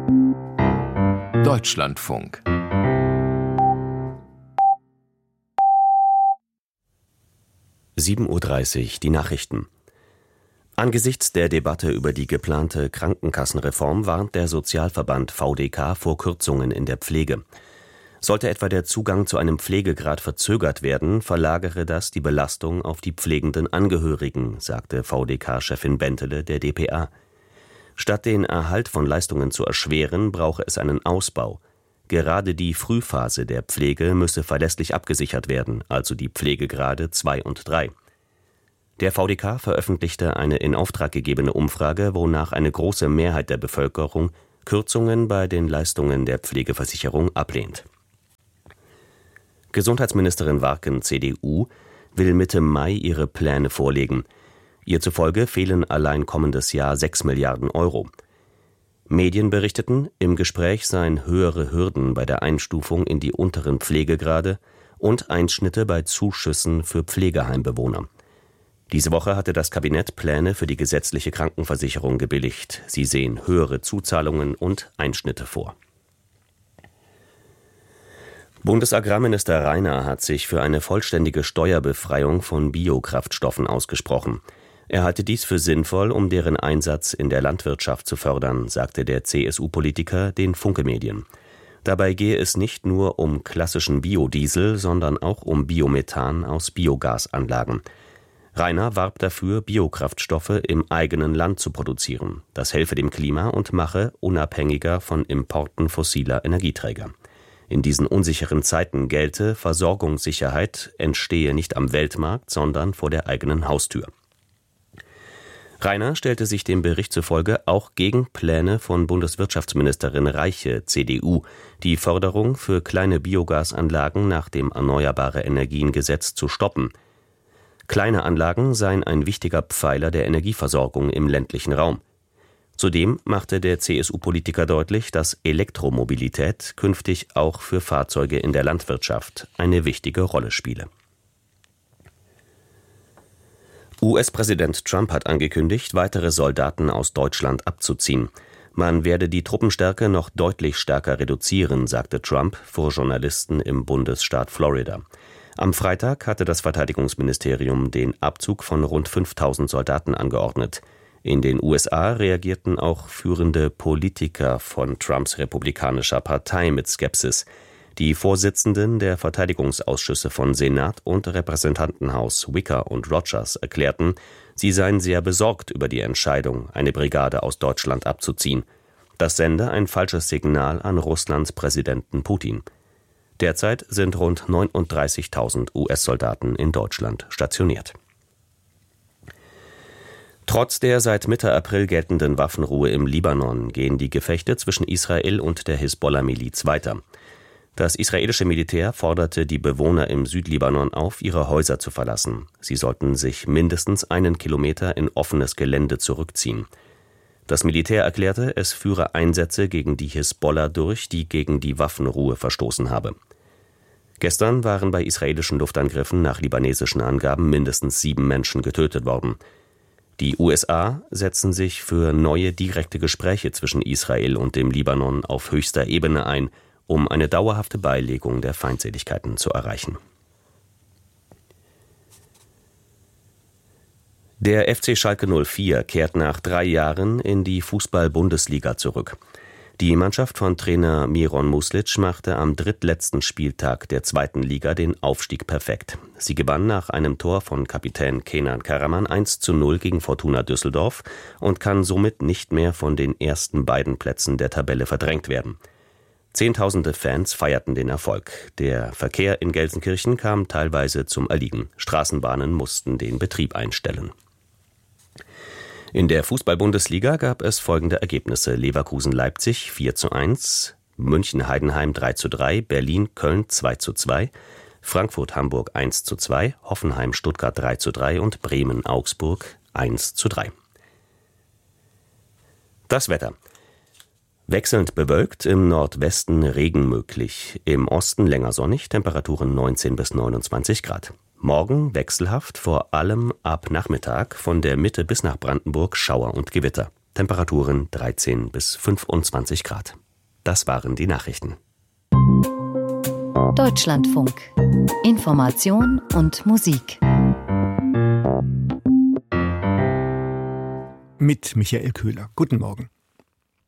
Deutschlandfunk. (7:30 Uhr) die Nachrichten. Angesichts der Debatte über die geplante Krankenkassenreform warnt der Sozialverband VDK vor Kürzungen in der Pflege. Sollte etwa der Zugang zu einem Pflegegrad verzögert werden, verlagere das die Belastung auf die pflegenden Angehörigen, sagte VDK-Chefin Bentele der dpa. Statt den Erhalt von Leistungen zu erschweren, brauche es einen Ausbau. Gerade die Frühphase der Pflege müsse verlässlich abgesichert werden, also die Pflegegrade 2 und 3. Der VDK veröffentlichte eine in Auftrag gegebene Umfrage, wonach eine große Mehrheit der Bevölkerung Kürzungen bei den Leistungen der Pflegeversicherung ablehnt. Gesundheitsministerin Warken, CDU, will Mitte Mai ihre Pläne vorlegen. Ihr zufolge fehlen allein kommendes Jahr 6 Milliarden Euro. Medien berichteten, im Gespräch seien höhere Hürden bei der Einstufung in die unteren Pflegegrade und Einschnitte bei Zuschüssen für Pflegeheimbewohner. Diese Woche hatte das Kabinett Pläne für die gesetzliche Krankenversicherung gebilligt. Sie sehen höhere Zuzahlungen und Einschnitte vor. Bundesagrarminister Rainer hat sich für eine vollständige Steuerbefreiung von Biokraftstoffen ausgesprochen. Er halte dies für sinnvoll, um deren Einsatz in der Landwirtschaft zu fördern, sagte der CSU-Politiker den Funke-Medien. Dabei gehe es nicht nur um klassischen Biodiesel, sondern auch um Biomethan aus Biogasanlagen. Rainer warb dafür, Biokraftstoffe im eigenen Land zu produzieren. Das helfe dem Klima und mache unabhängiger von Importen fossiler Energieträger. In diesen unsicheren Zeiten gelte, Versorgungssicherheit entstehe nicht am Weltmarkt, sondern vor der eigenen Haustür. Rainer stellte sich dem Bericht zufolge auch gegen Pläne von Bundeswirtschaftsministerin Reiche, CDU, die Förderung für kleine Biogasanlagen nach dem Erneuerbare-Energien-Gesetz zu stoppen. Kleine Anlagen seien ein wichtiger Pfeiler der Energieversorgung im ländlichen Raum. Zudem machte der CSU-Politiker deutlich, dass Elektromobilität künftig auch für Fahrzeuge in der Landwirtschaft eine wichtige Rolle spiele. US-Präsident Trump hat angekündigt, weitere Soldaten aus Deutschland abzuziehen. Man werde die Truppenstärke noch deutlich stärker reduzieren, sagte Trump vor Journalisten im Bundesstaat Florida. Am Freitag hatte das Verteidigungsministerium den Abzug von rund 5.000 Soldaten angeordnet. In den USA reagierten auch führende Politiker von Trumps republikanischer Partei mit Skepsis. Die Vorsitzenden der Verteidigungsausschüsse von Senat und Repräsentantenhaus Wicker und Rogers erklärten, sie seien sehr besorgt über die Entscheidung, eine Brigade aus Deutschland abzuziehen. Das sende ein falsches Signal an Russlands Präsidenten Putin. Derzeit sind rund 39.000 US-Soldaten in Deutschland stationiert. Trotz der seit Mitte April geltenden Waffenruhe im Libanon gehen die Gefechte zwischen Israel und der Hisbollah-Miliz weiter. Das israelische Militär forderte die Bewohner im Südlibanon auf, ihre Häuser zu verlassen. Sie sollten sich mindestens 1 Kilometer in offenes Gelände zurückziehen. Das Militär erklärte, es führe Einsätze gegen die Hisbollah durch, die gegen die Waffenruhe verstoßen habe. Gestern waren bei israelischen Luftangriffen nach libanesischen Angaben mindestens 7 Menschen getötet worden. Die USA setzen sich für neue direkte Gespräche zwischen Israel und dem Libanon auf höchster Ebene ein, um eine dauerhafte Beilegung der Feindseligkeiten zu erreichen. Der FC Schalke 04 kehrt nach 3 Jahren in die Fußball-Bundesliga zurück. Die Mannschaft von Trainer Miron Muslic machte am drittletzten Spieltag der 2. Liga den Aufstieg perfekt. Sie gewann nach einem Tor von Kapitän Kenan Karaman 1:0 gegen Fortuna Düsseldorf und kann somit nicht mehr von den ersten beiden Plätzen der Tabelle verdrängt werden. Zehntausende Fans feierten den Erfolg. Der Verkehr in Gelsenkirchen kam teilweise zum Erliegen. Straßenbahnen mussten den Betrieb einstellen. In der Fußball-Bundesliga gab es folgende Ergebnisse: Leverkusen-Leipzig 4:1, München-Heidenheim 3:3, Berlin-Köln 2:2, Frankfurt-Hamburg 1:2, Hoffenheim-Stuttgart 3:3 und Bremen-Augsburg 1:3. Das Wetter. Wechselnd bewölkt, im Nordwesten Regen möglich, im Osten länger sonnig, Temperaturen 19 bis 29 Grad. Morgen wechselhaft, vor allem ab Nachmittag, von der Mitte bis nach Brandenburg Schauer und Gewitter. Temperaturen 13 bis 25 Grad. Das waren die Nachrichten. Deutschlandfunk. Information und Musik. Mit Michael Köhler. Guten Morgen.